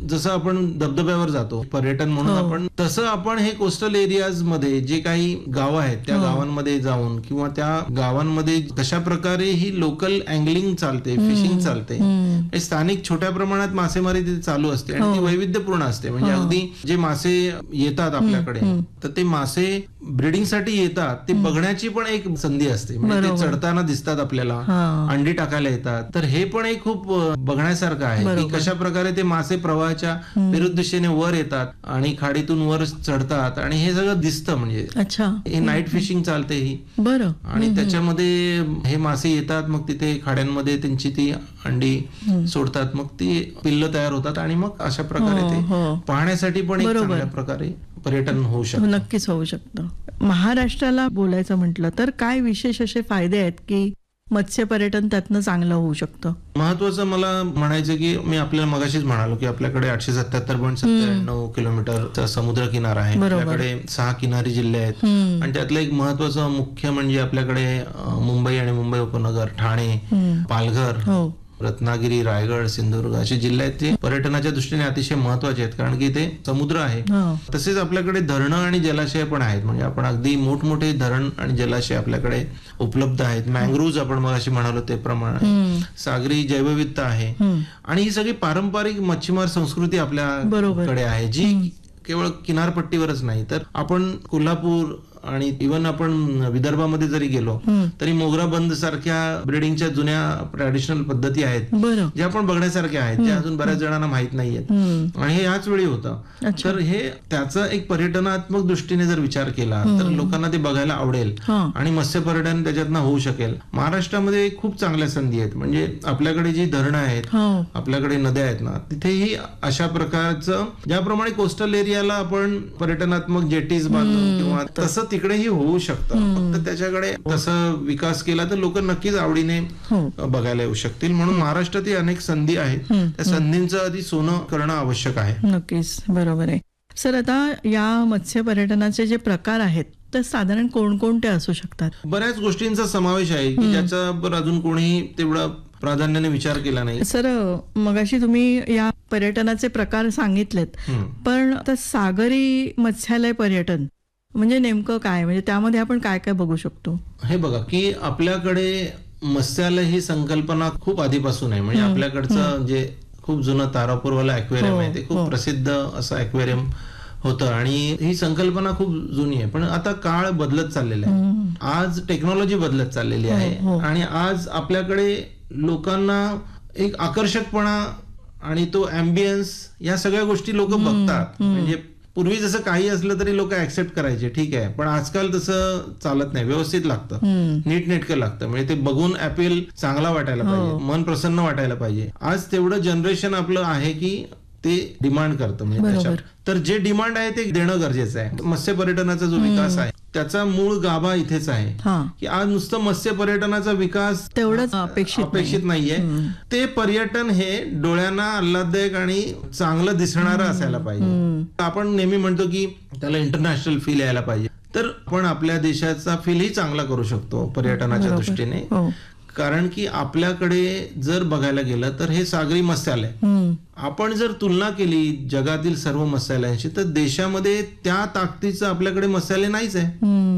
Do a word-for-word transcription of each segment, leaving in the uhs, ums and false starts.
जसं आपण धबधब्यावर जातो पर्यटन म्हणून हो. आपण, तसं आपण हे कोस्टल एरियाज मध्ये जे काही गावं आहेत त्या हो. गावांमध्ये जाऊन किंवा त्या गावांमध्ये कशा प्रकारे ही लोकल अँगलिंग चालते, फिशिंग चालते, हम्म. हे स्थानिक छोट्या प्रमाणात मासेमारी तिथे चालू असते आणि हो. ती वैविध्यपूर्ण असते. म्हणजे हो. अगदी जे मासे येतात आपल्याकडे हम्म. तर ते मासे ब्रीडिंग साठी येतात, ते बघण्याची पण एक संधी असते. म्हणजे ते बरोबर. चढताना दिसतात आपल्याला, हा. अंडी टाकायला येतात, तर हे पण एक खूप अ, बघण्यासारखं आहे की बरोबर. कशा प्रकारे ते मासे प्रवाहाच्या विरुद्ध दिशेने वर येतात आणि खाडीतून वर चढतात आणि हे सगळं दिसतं. म्हणजे अच्छा. हे नाईट फिशिंग चालते ही, बरं. आणि त्याच्यामध्ये हे मासे येतात, मग तिथे खाड्यांमध्ये त्यांची ती अंडी सोडतात, मग ती पिल्ल तयार होतात आणि मग अशा प्रकारे हो, ते हो. पाहण्यासाठी पण एक बरोबर. चांगल्या प्रकारे पर्यटन होऊ शकतं. नक्कीच होऊ शकतं. महाराष्ट्राला बोलायचं म्हटलं तर काय विशेष असे फायदे आहेत की मत्स्य पर्यटन त्यातनं चांगलं होऊ शकतं? महत्वाचं मला म्हणायचं की मी आपल्याला मगाशीच म्हणालो की आपल्याकडे आठशे सत्याहत्तर पॉईंट सत्त्याण्णव किलोमीटरचा समुद्र किनारा आहे. बरोबर. आपल्याकडे सहा किनारी जिल्हे आहेत हम्म. आणि त्यातलं एक महत्वाचं मुख्य म्हणजे आपल्याकडे अं, मुंबई आणि मुंबई उपनगर, ठाणे, हम्म. पालघर, हो. रत्नागिरी, रायगड, सिंधुदुर्ग असे जिल्हे आहेत ते पर्यटनाच्या दृष्टीने अतिशय महत्वाचे आहेत, कारण की ते समुद्र आहे. हो. तसेच आपल्याकडे धरणं आणि जलाशय पण आहेत. म्हणजे आपण अगदी मोठमोठे धरण आणि जलाशय आपल्याकडे उपलब्ध आहेत. मँग्रोव्ज आपण मग अशी म्हणालो ते प्रमाणे हम्म. सागरी जैवविविधता आहे हम्म. आणि ही सगळी पारंपरिक मच्छीमार संस्कृती बरोबर. आपल्याकडे आहे, जी केवळ किनारपट्टीवरच नाही तर आपण कोल्हापूर आणि इव्हन आपण विदर्भामध्ये जरी गेलो हम्म. तरी मोगरा बंद सारख्या ब्रिडिंगच्या जुन्या ट्रॅडिशनल पद्धती आहेत बरं. ज्या आपण बघण्यासारख्या आहेत, ज्या अजून बऱ्याच जणांना माहित नाहीयेत हम्म. आणि हे याच वेळी होतं. अच्छा. तर हे त्याचा एक पर्यटनात्मक दृष्टीने जर विचार केला तर लोकांना ते बघायला आवडेल हा. आणि मत्स्य पर्यटन त्याच्यातनं होऊ शकेल. महाराष्ट्रामध्ये खूप चांगल्या संधी आहेत. म्हणजे आपल्याकडे जी धरणं आहेत, हो. आपल्याकडे नद्या आहेत ना, तिथेही अशा प्रकारचं ज्याप्रमाणे कोस्टल एरियाला आपण पर्यटनात्मक जेटीज बांधून किंवा तसं तिकडेही होऊ शकतं. फक्त त्याच्याकडे तसं विकास केला तर लोक नक्कीच आवडीने हो. बघायला येऊ शकतील. म्हणून महाराष्ट्रातही अनेक संधी आहेत, त्या संधींचं आधी सोनं करणं आवश्यक आहे. नक्कीच बरोबर आहे. सर, आता या मत्स्य पर्यटनाचे जे प्रकार आहेत तर साधारण कोणकोणते असू शकतात? बऱ्याच गोष्टींचा समावेश आहे की ज्याच्यावर अजून कोणी तेवढा प्राधान्याने विचार केला नाही. सर, मगाशी तुम्ही या पर्यटनाचे प्रकार सांगितलेत, हम्म. पण आता सागरी मत्स्यालय पर्यटन म्हणजे नेमकं काय? म्हणजे त्यामध्ये आपण काय काय बघू शकतो? हे बघा की आपल्याकडे मत्स्यालय ही संकल्पना खूप आधीपासून आहे. म्हणजे आपल्याकडचं जे खूप जुनं तारापूरवाला ॲक्वेरियम आहे ते खूप प्रसिद्ध असं ॲक्वेरियम होतं आणि ही संकल्पना खूप जुनी आहे. पण आता काळ बदलत चाललेला आहे, आज टेक्नॉलॉजी बदलत चाललेली आहे आणि आज आपल्याकडे लोकांना एक आकर्षकपणा आणि तो ॲम्बियन्स या सगळ्या गोष्टी लोक बघतात. म्हणजे पूर्वी जसं काही असलं तरी लोक ऍक्सेप्ट करायचे, ठीक आहे, पण आजकाल तसं चालत नाही. व्यवस्थित लागतं, नीटनेटकं लागतं. म्हणजे ते बघून अपील चांगला वाटायला पाहिजे, मन प्रसन्न वाटायला पाहिजे. आज तेवढं जनरेशन आपलं आहे की ते डिमांड करतं. म्हणजे त्याच्यात तर जे डिमांड आहे ते देणं गरजेचं आहे. मत्स्य पर्यटनाचा जो विकास आहे त्याचा मूळ गाभा इथेच आहे की आज नुसतं मत्स्य पर्यटनाचा विकास तेवढंच अपेक्षित अपेक्षित नाहीये. ते पर्यटन हे डोळ्यांना आल्हाददायक आणि चांगलं दिसणारं असायला पाहिजे. आपण नेहमी म्हणतो की त्याला इंटरनॅशनल फील यायला पाहिजे, तर आपण आपल्या देशाचा फीलही चांगला करू शकतो पर्यटनाच्या दृष्टीने. कारण की आपल्याकडे जर बघायला गेलं तर हे सागरी मत्स्यालय, आपण जर तुलना केली जगातील सर्व मत्स्यालयांशी तर देशामध्ये त्या ताकदीचं आपल्याकडे मत्स्यालय नाहीच आहे.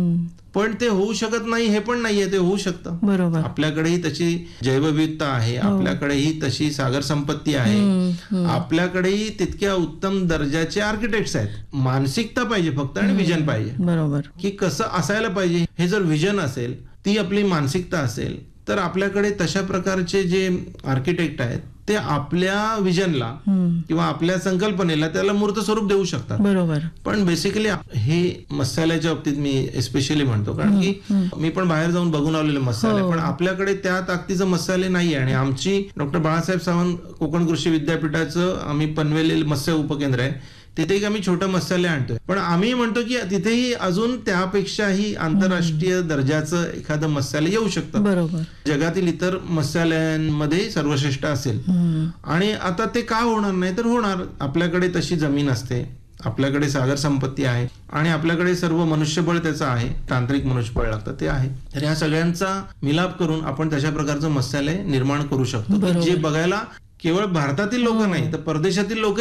पण ते होऊ शकत नाही हे पण नाहीये, ते होऊ शकतं. बरोबर. आपल्याकडेही तशी जैवविविधता आहे, आपल्याकडेही तशी सागर संपत्ती आहे, आपल्याकडेही तितक्या उत्तम दर्जाचे आर्किटेक्ट्स आहेत. मानसिकता पाहिजे फक्त आणि विजन पाहिजे. बरोबर. की कसं असायला पाहिजे हे जर विजन असेल, ती आपली मानसिकता असेल, तर आपल्याकडे तशा प्रकारचे जे आर्किटेक्ट आहेत ते आपल्या विजनला किंवा आपल्या संकल्पनेला त्याला मूर्त स्वरूप देऊ शकतात. बरोबर. पण बेसिकली हे मत्स्यालयाच्या बाबतीत मी एस्पेशली म्हणतो, कारण की मी पण बाहेर जाऊन बघून आलेलं मत्स्यालय, पण आपल्याकडे त्या ताकदीचं मत्स्यालय नाहीये. आणि आमची डॉक्टर बाळासाहेब सावंत कोकण कृषी विद्यापीठाचं आम्ही पनवेल मत्स्य उपकेंद्र आहे, तिथेही आम्ही छोटं मत्स्यालय आणतोय. पण आम्ही म्हणतो की तिथेही अजून त्यापेक्षाही आंतरराष्ट्रीय दर्जाचं एखादं मत्स्यालय येऊ शकतं. बरोबर. जगातील इतर मत्स्यालयांमध्ये सर्वश्रेष्ठ असेल. आणि आता ते का होणार नाही तर होणार. आपल्याकडे तशी जमीन असते, आपल्याकडे सागर संपत्ती आहे आणि आपल्याकडे सर्व मनुष्यबळ त्याचं आहे, तांत्रिक मनुष्यबळ लागतं ते आहे. तर ह्या सगळ्यांचा मिलाप करून आपण तशा प्रकारचं मत्स्यालय निर्माण करू शकतो जे बघायला केवळ भारतातील लोक नाही तर परदेशातील लोक